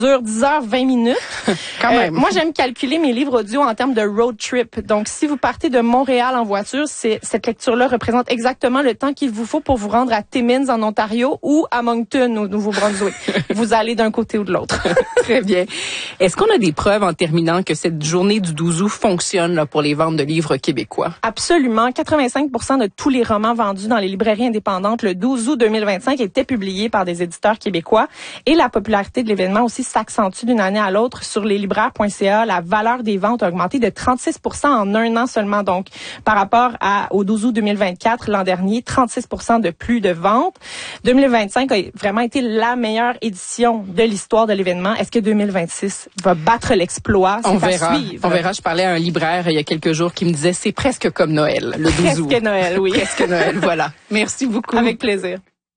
dure 10h20 minutes. Quand même. Moi, j'aime calculer mes livres audio en termes de road trip. Donc, si vous partez de Montréal en voiture, cette lecture-là représente exactement le temps qu'il vous faut pour vous rendre à Timmins en Ontario ou à Moncton au Nouveau-Brunswick. Vous allez d'un côté ou de l'autre. Très bien. Est-ce qu'on a des preuves en terminant que cette journée du 12 août fonctionne là, pour les ventes de livres québécois? Absolument. 85% de tous les romans vendus dans les librairies indépendantes le 12 août 2025 étaient publiés par des éditeurs québécois. Et la popularité de l'événement aussi s'accentue d'une année à l'autre. Sur leslibraires.ca, la valeur des ventes a augmenté de 36% en un an seulement. Donc, par rapport au 12 août 2024, l'an dernier, 36% de plus de ventes. 2025 a vraiment été la meilleure édition de l'histoire de l'événement. Est-ce que 2026 va battre l'exploit? On verra. On verra. Je parlais à un libraire il y a quelques jours qui me disait c'est presque comme Noël, le 12 août. Presque Noël, oui. Presque Noël, voilà. Merci beaucoup. Avec plaisir.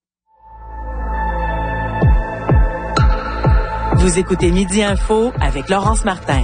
Vous écoutez Midi Info avec Laurence Martin.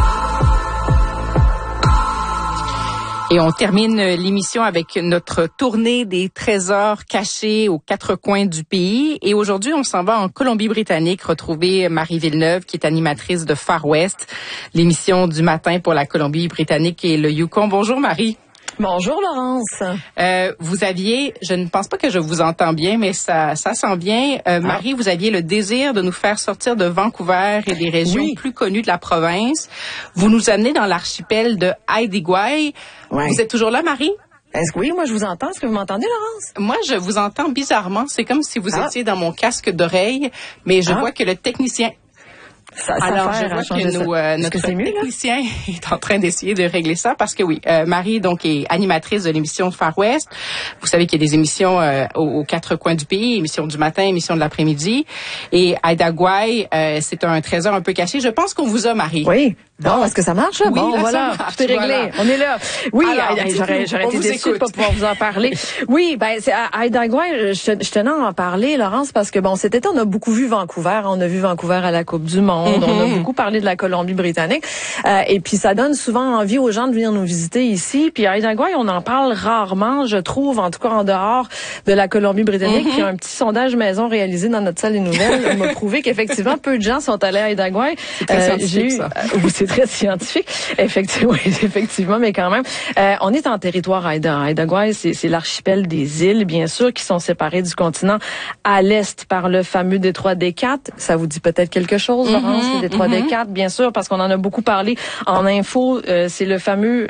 Et on termine l'émission avec notre tournée des trésors cachés aux quatre coins du pays. Et aujourd'hui, on s'en va en Colombie-Britannique retrouver Marie Villeneuve, qui est animatrice de Far West, l'émission du matin pour la Colombie-Britannique et le Yukon. Bonjour Marie. Bonjour Laurence. Vous aviez, je ne pense pas que je vous entends bien, mais ça s'en vient. Marie, vous aviez le désir de nous faire sortir de Vancouver et des régions plus connues de la province. Vous nous amenez dans l'archipel de Haida-Gwaii. Ouais. Vous êtes toujours là, Marie? Est-ce que oui, moi je vous entends. Est-ce que vous m'entendez, Laurence? Moi, je vous entends bizarrement. C'est comme si vous étiez dans mon casque d'oreille, mais je vois que le technicien... Alors, je vois que notre technicien est en train d'essayer de régler ça parce que oui, Marie donc est animatrice de l'émission Far West. Vous savez qu'il y a des émissions aux quatre coins du pays, émission du matin, émission de l'après-midi. Et Haida-Gwaii, c'est un trésor un peu caché. Je pense qu'on vous a, Marie. Oui. Bon, est-ce que ça marche? Oui, bon, là, voilà, tout est réglé. Voilà. On est là. Oui, j'aurais été déçue de pas pouvoir vous en parler. Oui, c'est à Haida-Gwaii, je tenais à en parler, Laurence, parce que bon, cet été, on a beaucoup vu Vancouver. On a vu Vancouver à la Coupe du Monde. On a beaucoup parlé de la Colombie-Britannique. Et puis, ça donne souvent envie aux gens de venir nous visiter ici. Puis à Haida-Gwaii, on en parle rarement, je trouve, en tout cas en dehors de la Colombie-Britannique. Puis un petit sondage maison réalisé dans notre salle des nouvelles m'a prouvé qu'effectivement, peu de gens sont allés à Haida-Gwaii. C'est très scientifique. Effectivement, mais quand même. On est en territoire Haida. Haida-Gwaii, c'est l'archipel des îles, bien sûr, qui sont séparées du continent à l'est par le fameux détroit des Quatre. Ça vous dit peut-être quelque chose, Laurence, le détroit des Quatre, bien sûr, parce qu'on en a beaucoup parlé en info. C'est le fameux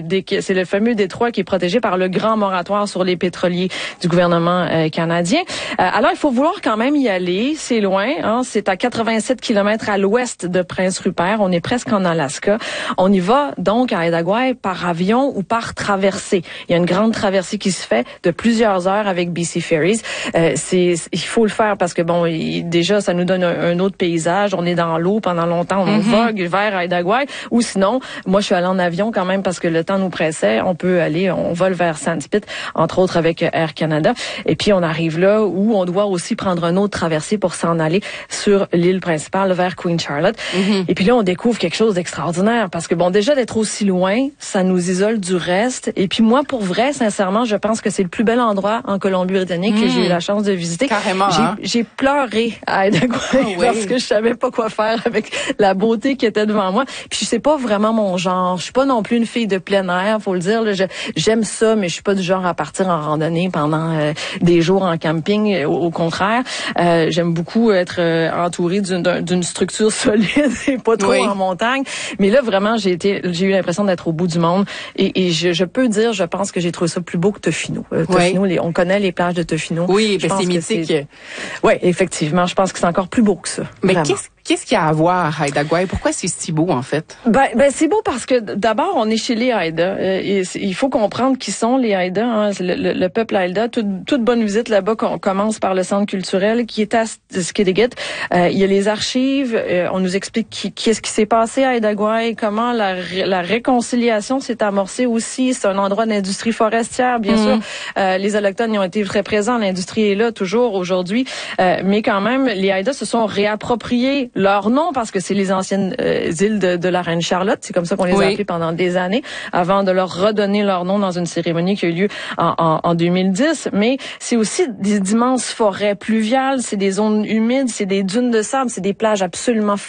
détroit qui est protégé par le grand moratoire sur les pétroliers du gouvernement canadien. Alors, il faut vouloir quand même y aller. C'est loin. Hein? C'est à 87 kilomètres à l'ouest de Prince Rupert. On est presque en Alaska. On y va donc à Haida-Gwaii par avion ou par traversée. Il y a une grande traversée qui se fait de plusieurs heures avec BC Ferries. Il faut le faire parce que bon, déjà ça nous donne un autre paysage. On est dans l'eau pendant longtemps, on vogue vers Haida-Gwaii. Ou sinon, moi je suis allée en avion quand même parce que le temps nous pressait. On vole vers Sandspit, entre autres avec Air Canada. Et puis on arrive là où on doit aussi prendre un autre traversée pour s'en aller sur l'île principale vers Queen Charlotte. Et puis là on découvre quelque chose d'extraordinaire parce que bon, déjà d'être aussi loin, ça nous isole du reste. Et puis moi, pour vrai, sincèrement, je pense que c'est le plus bel endroit en Colombie-Britannique que j'ai eu la chance de visiter. Carrément. J'ai pleuré à Haida-Gwaii parce que je savais pas quoi faire avec la beauté qui était devant moi. Puis c'est pas vraiment mon genre. Je suis pas non plus une fille de plein air, faut le dire. Là, j'aime ça, mais je suis pas du genre à partir en randonnée pendant des jours en camping. Au contraire, j'aime beaucoup être entourée d'une structure solide et pas trop en montagne. Mais là, vraiment, j'ai eu l'impression d'être au bout du monde. Et je peux dire, je pense que j'ai trouvé ça plus beau que Tofino. Tofino, on connaît les plages de Tofino. Oui, c'est mythique. Oui, effectivement. Je pense que c'est encore plus beau que ça. Mais qu'est-ce qu'il y a à voir à Haida-Gwaii? Pourquoi c'est si beau, en fait? C'est beau parce que, d'abord, on est chez les Haida. Il faut comprendre qui sont les Haida. Hein. Le peuple Haida. Toute bonne visite là-bas, on commence par le centre culturel qui est à Skidegate. Il y a les archives. On nous explique qu'est-ce qui s'est passé à Haida-Gwaii, comment la réconciliation s'est amorcée aussi. C'est un endroit d'industrie forestière, bien sûr. Les Autochtones y ont été très présents. L'industrie est là toujours aujourd'hui. Mais quand même, les Haida se sont réappropriés leur nom parce que c'est les anciennes îles de la Reine Charlotte. C'est comme ça qu'on les a appelées pendant des années avant de leur redonner leur nom dans une cérémonie qui a eu lieu en 2010. Mais c'est aussi d'immenses forêts pluviales, c'est des zones humides, c'est des dunes de sable, c'est des plages absolument